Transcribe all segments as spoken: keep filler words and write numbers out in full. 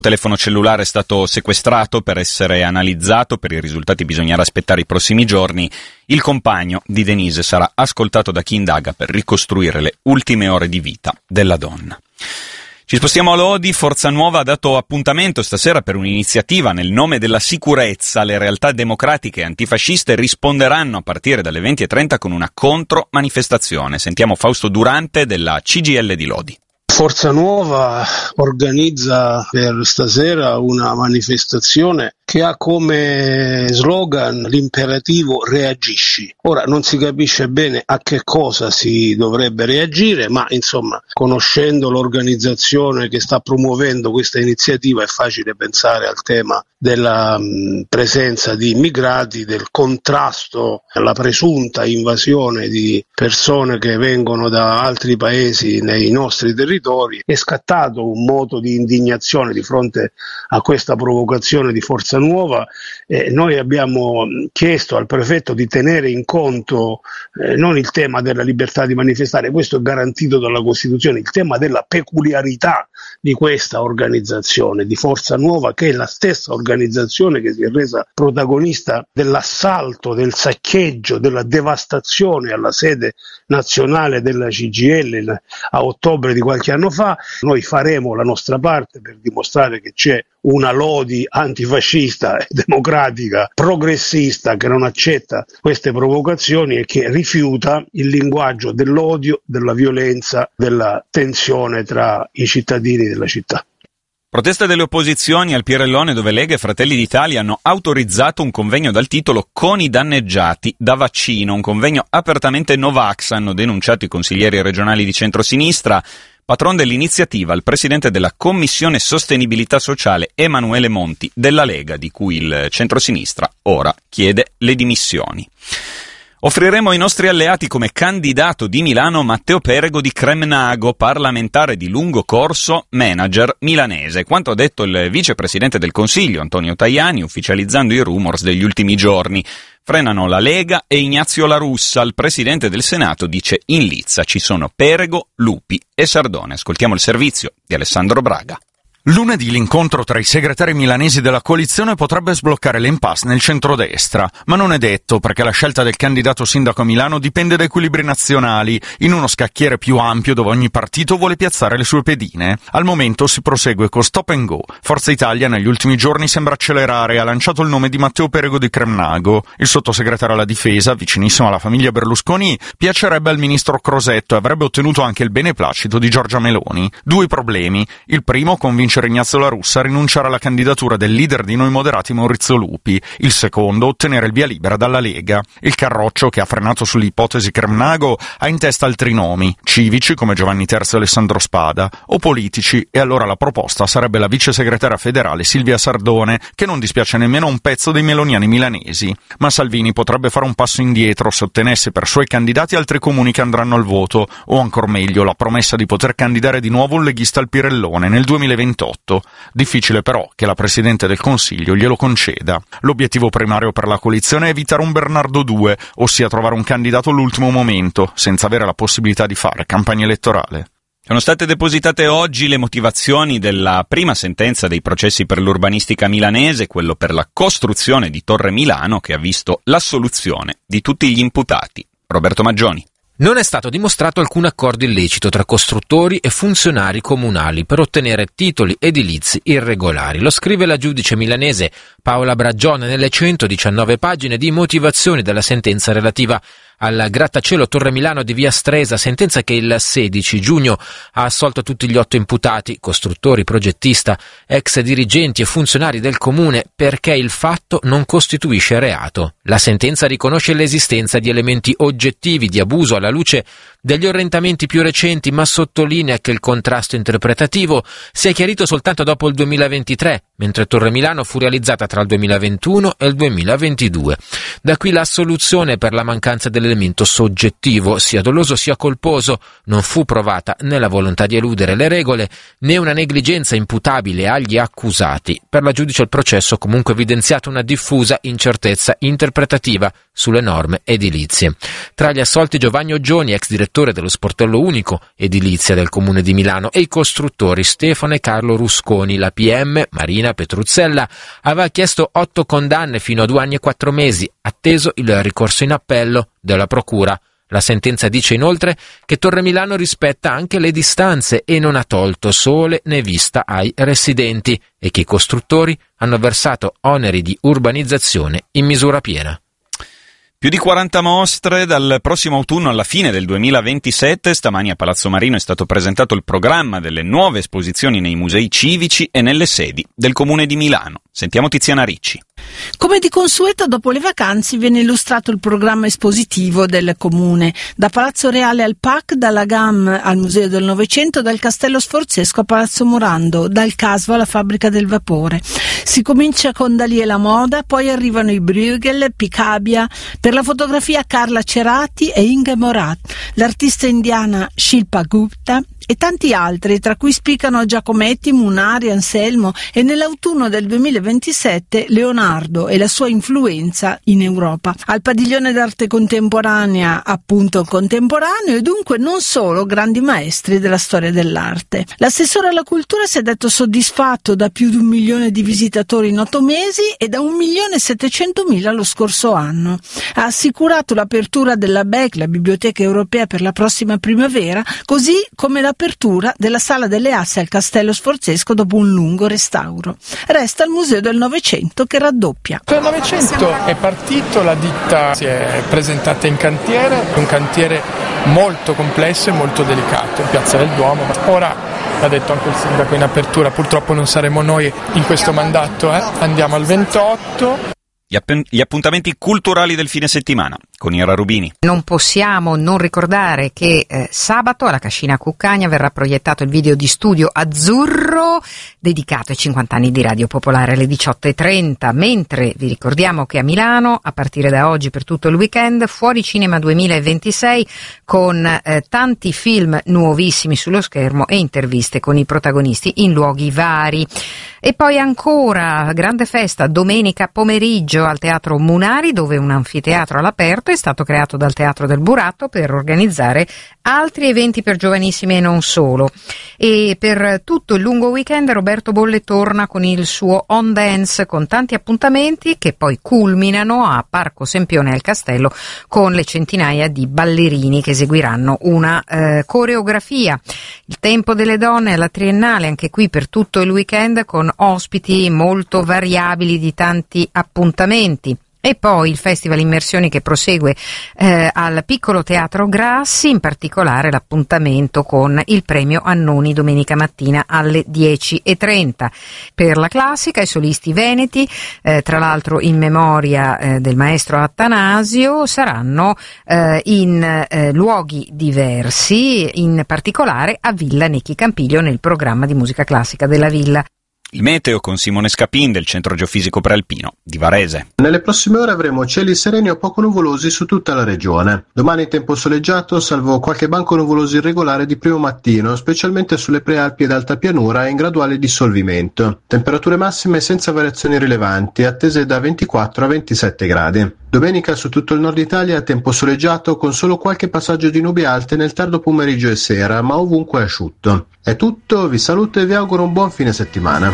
Il telefono cellulare è stato sequestrato per essere analizzato, per i risultati bisognerà aspettare i prossimi giorni. Il compagno di Denise sarà ascoltato da chi indaga per ricostruire le ultime ore di vita della donna. Ci spostiamo a Lodi. Forza Nuova ha dato appuntamento stasera per un'iniziativa nel nome della sicurezza. Le realtà democratiche e antifasciste risponderanno a partire dalle venti e trenta con una contromanifestazione. Sentiamo Fausto Durante della C G I L di Lodi. Forza Nuova organizza per stasera una manifestazione che ha come slogan l'imperativo reagisci. Ora non si capisce bene a che cosa si dovrebbe reagire, ma insomma, conoscendo l'organizzazione che sta promuovendo questa iniziativa è facile pensare al tema della mh, presenza di immigrati, del contrasto alla presunta invasione di persone che vengono da altri paesi nei nostri territori. È scattato un moto di indignazione di fronte a questa provocazione di Forza Nuova. Eh, noi abbiamo chiesto al prefetto di tenere in conto eh, non il tema della libertà di manifestare, questo è garantito dalla Costituzione, il tema della peculiarità di questa organizzazione, di Forza Nuova, che è la stessa organizzazione che si è resa protagonista dell'assalto, del saccheggio, della devastazione alla sede nazionale della C G I L a ottobre di qualche anno fa. Noi faremo la nostra parte per dimostrare che c'è una Lodi antifascista e democratica, progressista, che non accetta queste provocazioni e che rifiuta il linguaggio dell'odio, della violenza, della tensione tra i cittadini della città. Protesta delle opposizioni al Pirellone, dove Lega e Fratelli d'Italia hanno autorizzato un convegno dal titolo Con i danneggiati da vaccino, un convegno apertamente Novax, hanno denunciato i consiglieri regionali di centrosinistra. Patron dell'iniziativa, il presidente della Commissione Sostenibilità Sociale Emanuele Monti della Lega, di cui il centrosinistra ora chiede le dimissioni. Offriremo ai nostri alleati come candidato di Milano Matteo Perego di Cremnago, parlamentare di lungo corso, manager milanese. Quanto ha detto il vicepresidente del Consiglio Antonio Tajani, ufficializzando i rumors degli ultimi giorni. Frenano la Lega e Ignazio La Russa. Il presidente del Senato dice: in lizza ci sono Perego, Lupi e Sardone. Ascoltiamo il servizio di Alessandro Braga. Lunedì l'incontro tra i segretari milanesi della coalizione potrebbe sbloccare l'impasse nel centrodestra, ma non è detto, perché la scelta del candidato sindaco a Milano dipende da equilibri nazionali, in uno scacchiere più ampio dove ogni partito vuole piazzare le sue pedine. Al momento si prosegue con stop and go. Forza Italia negli ultimi giorni sembra accelerare e ha lanciato il nome di Matteo Perego di Cremnago. Il sottosegretario alla difesa, vicinissimo alla famiglia Berlusconi, piacerebbe al ministro Crosetto e avrebbe ottenuto anche il beneplacito di Giorgia Meloni. Due problemi. Il primo, convincere Ignazio La Russa a rinunciare alla candidatura del leader di Noi Moderati Maurizio Lupi. Il secondo, ottenere il via libera dalla Lega. Il Carroccio, che ha frenato sull'ipotesi Cremnago, ha in testa altri nomi, civici come Giovanni Terzi e Alessandro Spada, o politici, e allora la proposta sarebbe la vice segretaria federale Silvia Sardone, che non dispiace nemmeno un pezzo dei meloniani milanesi. Ma Salvini potrebbe fare un passo indietro se ottenesse per suoi candidati altri comuni che andranno al voto, o ancor meglio la promessa di poter candidare di nuovo un leghista al Pirellone nel duemilaventotto. Difficile però che la Presidente del Consiglio glielo conceda. L'obiettivo primario per la coalizione è evitare un Bernardo due, ossia trovare un candidato all'ultimo momento, senza avere la possibilità di fare campagna elettorale. Sono state depositate oggi le motivazioni della prima sentenza dei processi per l'urbanistica milanese, quello per la costruzione di Torre Milano, che ha visto l'assoluzione di tutti gli imputati. Roberto Maggioni. Non è stato dimostrato alcun accordo illecito tra costruttori e funzionari comunali per ottenere titoli edilizi irregolari. Lo scrive la giudice milanese Paola Bragione nelle centodiciannove pagine di motivazioni della sentenza relativa al grattacielo Torre Milano di via Stresa, sentenza che il sedici giugno ha assolto tutti gli otto imputati, costruttori, progettista, ex dirigenti e funzionari del comune, perché il fatto non costituisce reato. La sentenza riconosce l'esistenza di elementi oggettivi di abuso alla luce degli orientamenti più recenti, ma sottolinea che il contrasto interpretativo si è chiarito soltanto dopo il duemilaventitré, mentre Torre Milano fu realizzata tra il duemilaventuno e il duemilaventidue. Da qui l'assoluzione per la mancanza dell'elemento soggettivo, sia doloso sia colposo. Non fu provata né la volontà di eludere le regole, né una negligenza imputabile agli accusati. Per la giudice il processo ha comunque evidenziato una diffusa incertezza interpretativa sulle norme edilizie. Tra gli assolti Giovanni Oggioni, ex direttore dello Sportello Unico Edilizia del Comune di Milano, e i costruttori Stefano e Carlo Rusconi. La P M, Marina Petruzzella, aveva chiesto otto condanne fino a due anni e quattro mesi, atteso il ricorso in appello della Procura. La sentenza dice inoltre che Torre Milano rispetta anche le distanze e non ha tolto sole né vista ai residenti, e che i costruttori hanno versato oneri di urbanizzazione in misura piena. Più di quaranta mostre dal prossimo autunno alla fine del duemilaventisette. Stamani a Palazzo Marino è stato presentato il programma delle nuove esposizioni nei musei civici e nelle sedi del Comune di Milano. Sentiamo Tiziana Ricci. Come di consueto, dopo le vacanze viene illustrato il programma espositivo del Comune. Da Palazzo Reale al P A C, dalla G A M al Museo del Novecento, dal Castello Sforzesco a Palazzo Morando, dal Casvo alla Fabbrica del Vapore. Si comincia con Dalì e la moda, poi arrivano i Bruegel, Picabia, per la fotografia Carla Cerati e Inge Morat, l'artista indiana Shilpa Gupta e tanti altri, tra cui spiccano Giacometti, Munari, Anselmo e nell'autunno del duemilaventisette Leonardo e la sua influenza in Europa. Al padiglione d'arte contemporanea, appunto contemporaneo, e dunque non solo grandi maestri della storia dell'arte. L'assessore alla cultura si è detto soddisfatto da più di un milione di visitatori in otto mesi e da un milione e settecentomila lo scorso anno. Ha assicurato l'apertura della B E C, la Biblioteca Europea, per la prossima primavera, così come la apertura della Sala delle Asse al Castello Sforzesco dopo un lungo restauro. Resta il Museo del Novecento che raddoppia. Il Novecento è partito, la ditta si è presentata in cantiere, un cantiere molto complesso e molto delicato in Piazza del Duomo. Ora, l'ha detto anche il sindaco in apertura, purtroppo non saremo noi in questo mandato, eh? Andiamo al ventotto. Gli, app- gli appuntamenti culturali del fine settimana con Ira Rubini. Non possiamo non ricordare che eh, sabato alla Cascina Cuccagna verrà proiettato il video di studio Azzurro dedicato ai cinquanta anni di Radio Popolare alle diciotto e trenta, mentre vi ricordiamo che a Milano a partire da oggi per tutto il weekend Fuori Cinema duemilaventisei con eh, tanti film nuovissimi sullo schermo e interviste con i protagonisti in luoghi vari. E poi ancora grande festa domenica pomeriggio al Teatro Munari, dove un anfiteatro all'aperto è stato creato dal Teatro del Buratto per organizzare altri eventi per giovanissimi e non solo. E per tutto il lungo weekend Roberto Bolle torna con il suo On Dance, con tanti appuntamenti che poi culminano a Parco Sempione al Castello con le centinaia di ballerini che eseguiranno una eh, coreografia. Il Tempo delle Donne alla Triennale, anche qui per tutto il weekend con ospiti molto variabili di tanti appuntamenti. E poi il Festival Immersioni che prosegue eh, al Piccolo Teatro Grassi, in particolare l'appuntamento con il premio Annoni domenica mattina alle dieci e trenta. Per la classica i solisti veneti, eh, tra l'altro in memoria eh, del maestro Attanasio, saranno eh, in eh, luoghi diversi, in particolare a Villa Necchi Campiglio nel programma di musica classica della Villa. Il meteo con Simone Scapin del Centro Geofisico Prealpino di Varese. Nelle prossime ore avremo cieli sereni o poco nuvolosi su tutta la regione. Domani tempo soleggiato, salvo qualche banco nuvoloso irregolare di primo mattino, specialmente sulle prealpi ed alta pianura e in graduale dissolvimento. Temperature massime senza variazioni rilevanti, attese da ventiquattro a ventisette gradi. Domenica su tutto il nord Italia tempo soleggiato con solo qualche passaggio di nubi alte nel tardo pomeriggio e sera, ma ovunque asciutto. È tutto, vi saluto e vi auguro un buon fine settimana.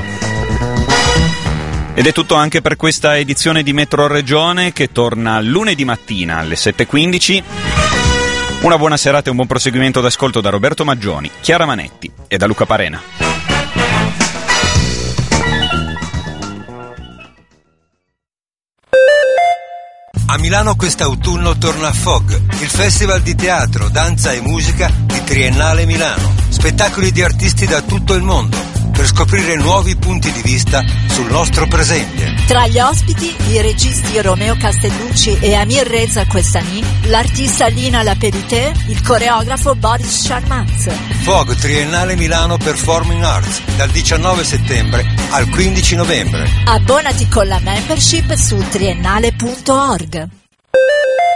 Ed è tutto anche per questa edizione di Metro Regione che torna lunedì mattina alle sette e quindici. Una buona serata e un buon proseguimento d'ascolto da Roberto Maggioni, Chiara Manetti e da Luca Parena. A Milano quest'autunno torna Fog, il festival di teatro, danza e musica di Triennale Milano. Spettacoli di artisti da tutto il mondo, per scoprire nuovi punti di vista sul nostro presente. Tra gli ospiti, i registi Romeo Castellucci e Amir Reza Questani, l'artista Lina Laperité, il coreografo Boris Sharmaz. Fog Triennale Milano Performing Arts, dal diciannove settembre al quindici novembre. Abbonati con la membership su triennale punto org.